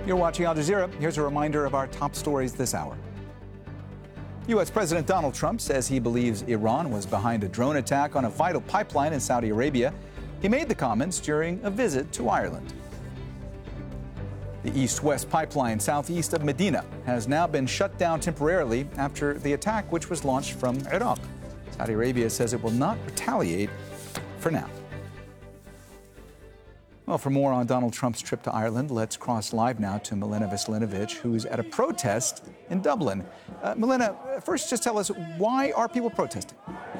You're watching Al Jazeera. Here's a reminder of our top stories this hour. U.S. President Donald Trump says he believes Iran was behind a drone attack on a vital pipeline in Saudi Arabia. He made the comments during a visit to Ireland. The East-West pipeline southeast of Medina has now been shut down temporarily after the attack, which was launched from Iraq. Saudi Arabia says it will not retaliate for now. Well, for more on Donald Trump's trip to Ireland, let's cross live now to Milena Veselinovic, who's at a protest in Dublin. Milena, first just tell us, why are people protesting?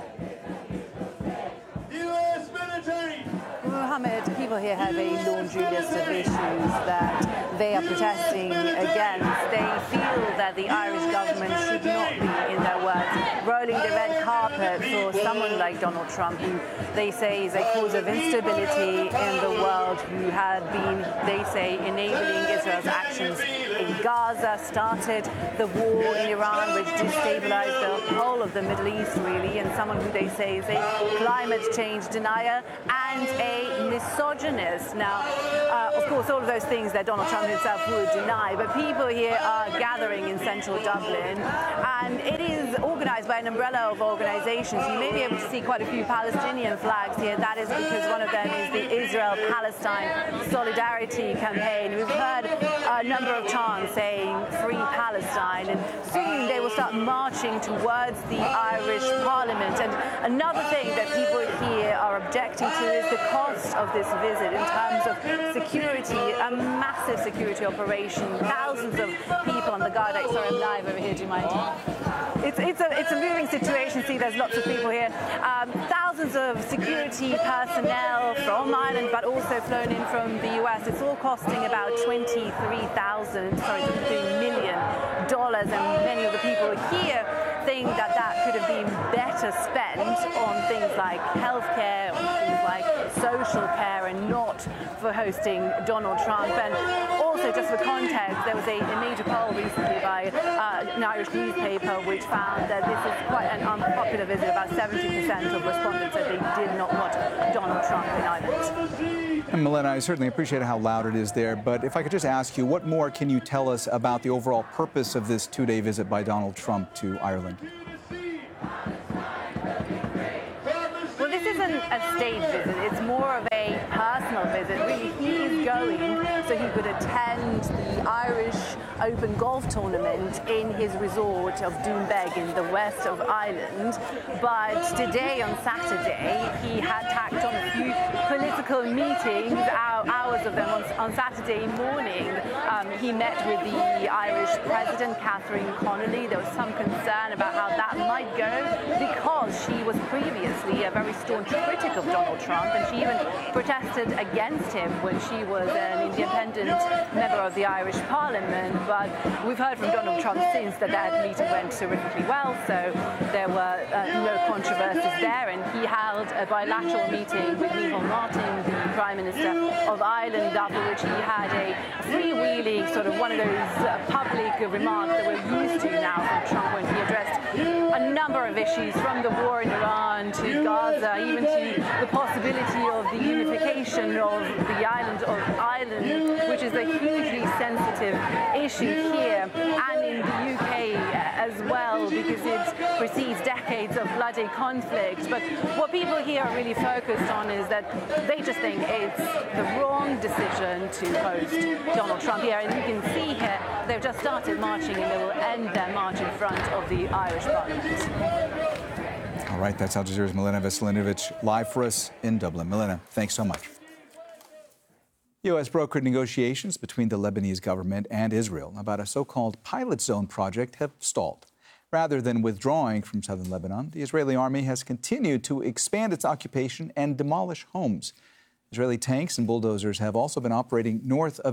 U.S. military! Mohammed, people here have a laundry list of issues that they are protesting against. They feel that the Irish government should not be, in their words, rolling the red carpet for someone like Donald Trump, who they say is a cause of instability in the world, who had been, they say, enabling Israel's actions in Gaza, started the war in Iran, which destabilized the whole of the Middle East, really, and someone who they say is a climate change denier and a misogynist. Now, of course, all of those things that Donald Trump himself would deny, but people here are gathering in central Dublin, and it is organized by an umbrella of organizations. You may be able to see quite a few Palestinian flags here. That is because one of them is the Israel-Palestine Solidarity Campaign. We've heard a number of chants saying "Free Palestine," and soon they will start marching towards the Irish Parliament. And another thing that people here are objecting to is the cost of this visit in terms of security, a massive security operation, thousands of people on the guard. Sorry, I'm live over here, do you mind? It's a moving situation. See, there's lots of people here. Thousands of security personnel from Ireland, but also flown in from the US. It's all costing about $23 million, and many of the people here think that that could have been better spent on things like healthcare, on things like social care, and not for hosting Donald Trump. And also, just for context, there was a major poll recently by an Irish newspaper which found that this is quite an unpopular visit. About 70% of respondents said they did not want Donald Trump in Ireland. And Milena, I certainly appreciate how loud it is there, but if I could just ask you, what more can you tell us about the overall purpose of this two-day visit by Donald Trump to Ireland? Well, this isn't a state visit. It's more of a personal visit. Really, he's going so he could attend the Irish Open golf tournament in his resort of Doonbeg in the west of Ireland. But today, on Saturday, he had tacked on a few political meetings, hours of them on Saturday morning. He met with the Irish President, Catherine Connolly. There was some concern about how that might go because she was previously a very staunch critic of Donald Trump, and she even protested against him when she was an independent member of the Irish Parliament. But we've heard from Donald Trump since that meeting went terrifically well, so there were no controversies there, and he held a bilateral meeting with Micheál Martin, the Prime Minister of Ireland, after which he had a freewheeling, sort of one of those public remarks that we're used to now from Trump, when he addressed a number of issues, from the war in Iran to Gaza, even to the possibility of the unification of the island of Ireland, which is a hugely sensitive issue here and in the UK as well, because it precedes decades of bloody conflict. But what people here are really focused on is that they just think it's the wrong decision to host Donald Trump here. And you can see here they've just started marching, and they will end their march in front of the Irish Parliament. All right, that's Al Jazeera's Milena Veselinovic live for us in Dublin. Milena, thanks so much. U.S. brokered negotiations between the Lebanese government and Israel about a so-called pilot zone project have stalled. Rather than withdrawing from southern Lebanon, the Israeli army has continued to expand its occupation and demolish homes. Israeli tanks and bulldozers have also been operating north of